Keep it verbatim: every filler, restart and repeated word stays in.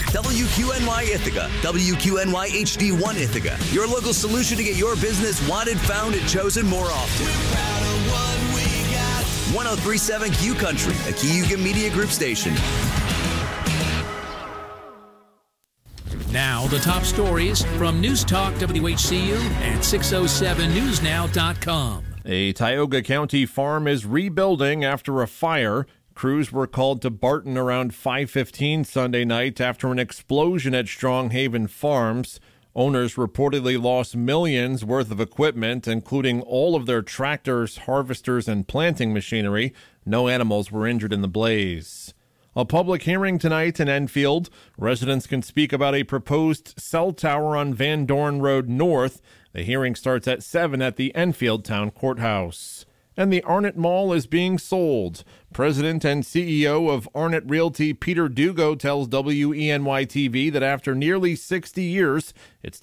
W Q N Y Ithaca, W Q N Y H D one Ithaca, your local solution to get your business wanted, found, and chosen more often. one oh three point seven Q Country, a Cayuga Media Group station. Now, the top stories from News Talk W H C U and six oh seven news now dot com. A Tioga County farm is rebuilding after a fire. Crews were called to Barton around five fifteen Sunday night after an explosion at Stronghaven Farms. Owners reportedly lost millions worth of equipment, including all of their tractors, harvesters, and planting machinery. No animals were injured in the blaze. A public hearing tonight in Enfield. Residents can speak about a proposed cell tower on Van Dorn Road North. The hearing starts at seven at the Enfield Town Courthouse. And the Arnott Mall is being sold. President and C E O of Arnott Realty, Peter Dugo, tells W E N Y T V that after nearly sixty years, it's